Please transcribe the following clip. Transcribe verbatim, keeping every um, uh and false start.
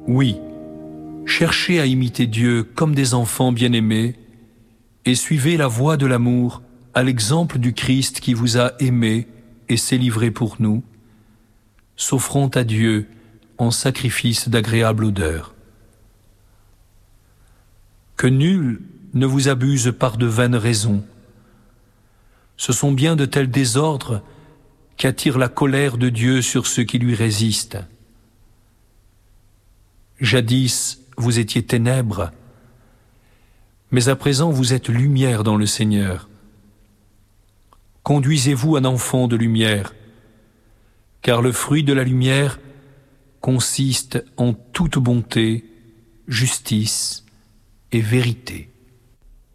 Oui, cherchez à imiter Dieu comme des enfants bien-aimés et suivez la voie de l'amour à l'exemple du Christ qui vous a aimés et s'est livré pour nous, s'offrant à Dieu en sacrifice d'agréable odeur. Que nul ne vous abuse par de vaines raisons. Ce sont bien de tels désordres qu'attire la colère de Dieu sur ceux qui lui résistent. Jadis, vous étiez ténèbres, mais à présent vous êtes lumière dans le Seigneur. Conduisez-vous un enfant de lumière, car le fruit de la lumière consiste en toute bonté, justice et vérité.